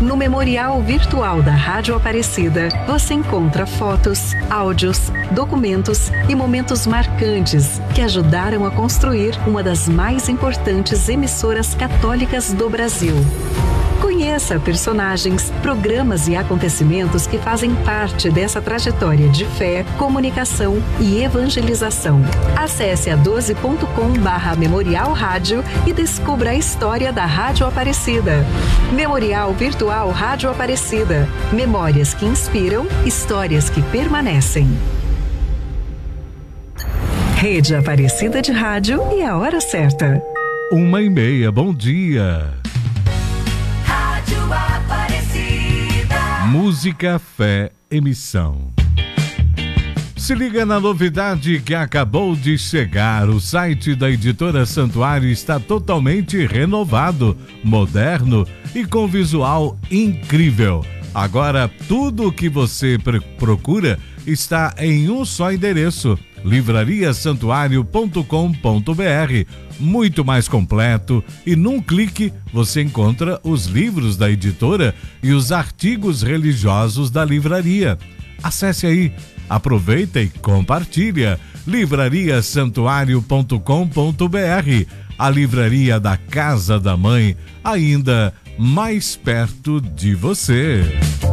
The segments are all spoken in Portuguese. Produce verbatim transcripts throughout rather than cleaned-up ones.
No Memorial Virtual da Rádio Aparecida, você encontra fotos, áudios, documentos e momentos marcantes que ajudaram a construir uma das mais importantes emissoras católicas do Brasil. Conheça personagens, programas e acontecimentos que fazem parte dessa trajetória de fé, comunicação e evangelização. Acesse a doze ponto com barra Memorial Rádio e descubra a história da Rádio Aparecida. Memorial Virtual Rádio Aparecida. Memórias que inspiram, histórias que permanecem. Rede Aparecida de Rádio e a hora certa. Uma e meia, bom dia. Música, fé, emissão. Se liga na novidade que acabou de chegar. O site da Editora Santuário está totalmente renovado, moderno e com visual incrível. Agora, tudo o que você procura está em um só endereço: livraria santuário ponto com ponto br. Muito mais completo e num clique você encontra os livros da editora e os artigos religiosos da livraria. Acesse aí, aproveita e compartilha. livraria santuário ponto com ponto br. A livraria da Casa da Mãe, ainda mais perto de você.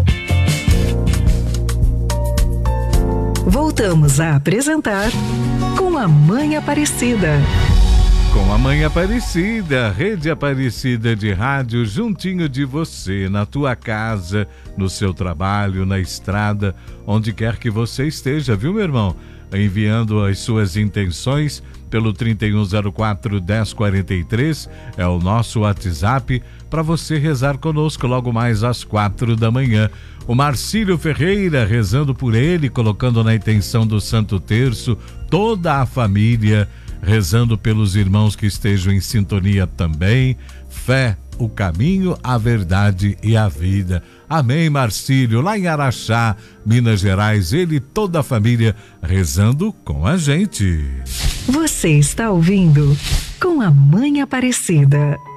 Voltamos a apresentar Com a Mãe Aparecida. Com a Mãe Aparecida, Rede Aparecida de Rádio, juntinho de você, na tua casa, no seu trabalho, na estrada, onde quer que você esteja, viu, meu irmão? Enviando as suas intenções pelo trinta e um zero quatro, dez quarenta e três, é o nosso WhatsApp, para você rezar conosco logo mais às quatro da manhã. O Marcílio Ferreira rezando por ele, colocando na intenção do Santo Terço toda a família, rezando pelos irmãos que estejam em sintonia também. Fé, o caminho, a verdade e a vida. Amém, Marcílio, lá em Araxá, Minas Gerais, ele e toda a família rezando com a gente. Você está ouvindo Com a Mãe Aparecida.